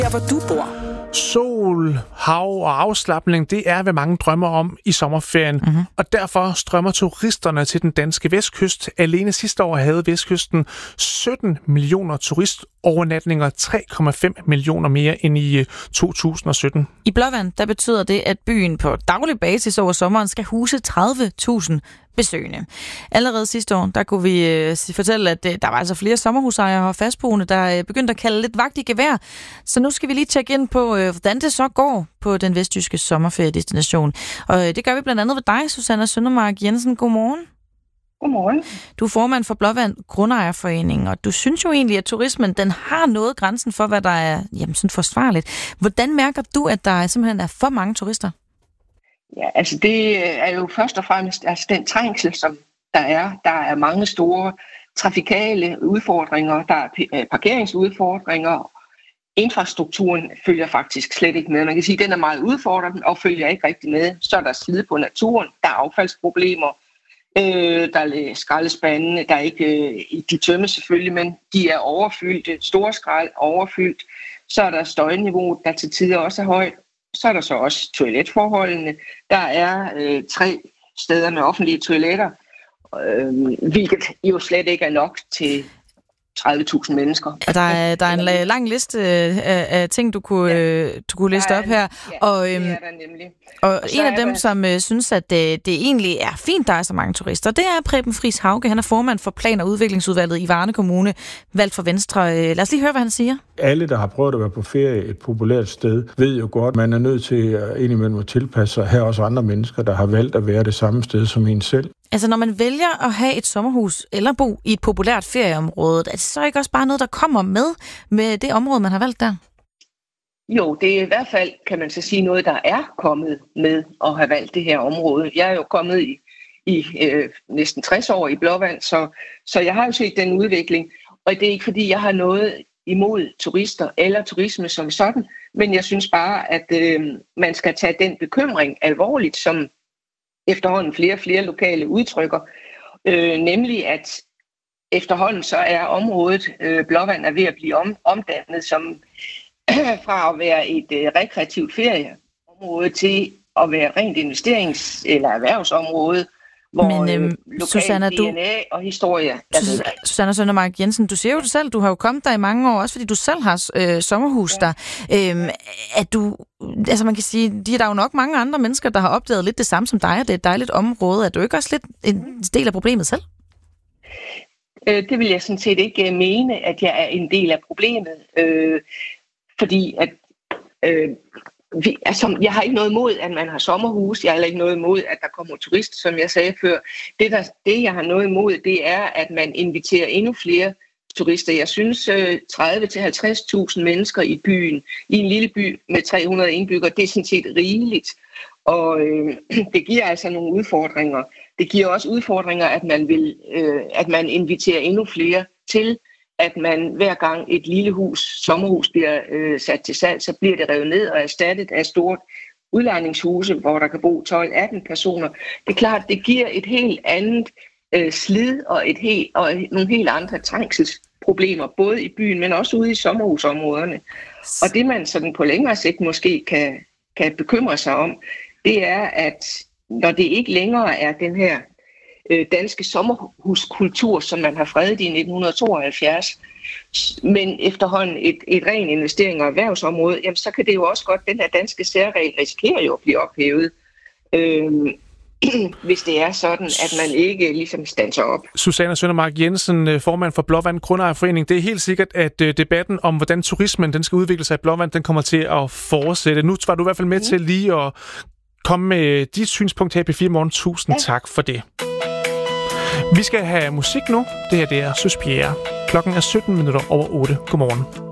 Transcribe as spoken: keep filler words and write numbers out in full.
Der hvor du bor. Sol, hav og afslapning, det er, hvad mange drømmer om i sommerferien. Mm-hmm. Og derfor strømmer turisterne til den danske vestkyst. Alene sidste år havde vestkysten sytten millioner turistovernatninger, tre komma fem millioner mere end i to tusind og sytten. I Blåvand, der betyder det, at byen på daglig basis over sommeren skal huse tredive tusind besøgende. Allerede sidste år, der kunne vi øh, fortælle, at øh, der var altså flere sommerhusejere og fastboende, der øh, begyndte at kalde lidt vagt i gevær. Så nu skal vi lige tjekke ind på, øh, hvordan det så går på den vestjyske sommerferiedestination. Og øh, det gør vi blandt andet ved dig, Susanna Søndermark Jensen. Godmorgen. Godmorgen. Du er formand for Blåvand Grundejerforening, og du synes jo egentlig, at turismen den har nået grænsen for, hvad der er jamen, sådan forsvarligt. Hvordan mærker du, at der simpelthen er for mange turister? Ja, altså det er jo først og fremmest altså den trængsel, som der er. Der er mange store trafikale udfordringer, der er parkeringsudfordringer. Infrastrukturen følger faktisk slet ikke med. Man kan sige, at den er meget udfordrende og følger ikke rigtig med. Så er der slid på naturen, der er affaldsproblemer, øh, der er skraldespandene, der er ikke, øh, de tømmes selvfølgelig, men de er overfyldte, store skrald overfyldt. Så er der støjniveauet, der til tider også er højt. Så er der så også toiletforholdene. Der er øh, tre steder med offentlige toiletter, øh, hvilket jo slet ikke er nok til tredive tusind mennesker. Ja, der er, der er en lang liste af, af ting, du kunne, ja. du kunne liste op her. Ja, og, øhm, det er der nemlig. Og, og en af dem, der... som øh, synes, at det, det egentlig er fint, der er så mange turister, det er Preben Friis Hauge. Han er formand for Plan- og Udviklingsudvalget i Varde Kommune, valgt for Venstre. Lad os lige høre, hvad han siger. Alle, der har prøvet at være på ferie et populært sted, ved jo godt, at man er nødt til at indimellem at tilpasse sig. Her er også andre mennesker, der har valgt at være det samme sted som en selv. Altså, når man vælger at have et sommerhus eller bo i et populært ferieområde, er det så ikke også bare noget, der kommer med med det område, man har valgt der? Jo, det er i hvert fald, kan man så sige, noget, der er kommet med at have valgt det her område. Jeg er jo kommet i, i øh, næsten tres år i Blåvand, så, så jeg har jo set den udvikling. Og det er ikke, fordi jeg har noget imod turister eller turisme som sådan, men jeg synes bare, at øh, man skal tage den bekymring alvorligt, som efterhånden flere og flere lokale udtrykker, øh, nemlig at efterhånden så er området øh, Blåvand er ved at blive om, omdannet som fra at være et øh, rekreativt ferieområde til at være rent investerings- eller erhvervsområde, hvor Men, øhm, øh, lokal Susanna, D N A du... og historie er Sus- Susanna Søndermark Jensen, du siger jo det selv, du har jo kommet der i mange år, også fordi du selv har øh, sommerhus ja. der. Øhm, at du, altså man kan sige, de, der er jo nok mange andre mennesker, der har opdaget lidt det samme som dig, og det er et dejligt område. Er du ikke også lidt en del af problemet selv? Øh, det vil jeg sådan set ikke mene, at jeg er en del af problemet. Øh, fordi at øh, vi, altså, jeg har ikke noget imod, at man har sommerhus. Jeg har heller ikke noget imod, at der kommer turister, som jeg sagde før. Det, der, det jeg har noget imod, det er, at man inviterer endnu flere turister. Jeg synes, øh, tredive til halvtreds tusind mennesker i byen, i en lille by med tre hundrede indbyggere, det er sådan set rigeligt. Og øh, det giver altså nogle udfordringer. Det giver også udfordringer, at man vil, øh, at man inviterer endnu flere til, at man hver gang et lille hus, sommerhus bliver øh, sat til salg, så bliver det revet ned og erstattet af stort udlejningshuse, hvor der kan bo tolv atten personer. Det er klart, det giver et helt andet øh, slid og, et helt, og nogle helt andre trængselsproblemer, både i byen, men også ude i sommerhusområderne. Og det man sådan på længere sigt måske kan, kan bekymre sig om, det er, at når det ikke længere er den her øh, danske sommerhuskultur, som man har fredet i nitten tooghalvfjerds, men efterhånden et, et ren investering og erhvervsområde, jamen så kan det jo også godt, den her danske særregel risikerer jo at blive ophævet, øh, hvis det er sådan, at man ikke ligesom standser op. Susanna Søndermark Jensen, formand for Blåvand Grundejerforening. Det er helt sikkert, at debatten om, hvordan turismen den skal udvikle sig i Blåvand, den kommer til at fortsætte. Nu var du i hvert fald med mm. til lige at komme med dit synspunkt her på P fire Morgen. Tusind ja. tak for det. Vi skal have musik nu. Det her det er Suspiria. Klokken er sytten minutter over otte. Godmorgen.